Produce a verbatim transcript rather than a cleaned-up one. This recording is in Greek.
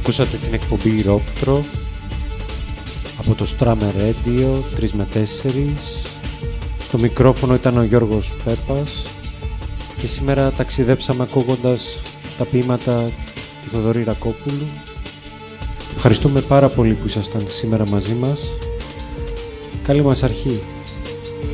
Ακούσατε την εκπομπή Ρόπτρο από το Στράμε Radio τρεις με τέσσερις. Στο μικρόφωνο ήταν ο Γιώργος Πέπας και σήμερα ταξιδέψαμε ακούγοντας τα ποίηματα του Θοδωρή Ρακόπουλου. Ευχαριστούμε πάρα πολύ που ήσασταν σήμερα μαζί μας. Καλή μας αρχή.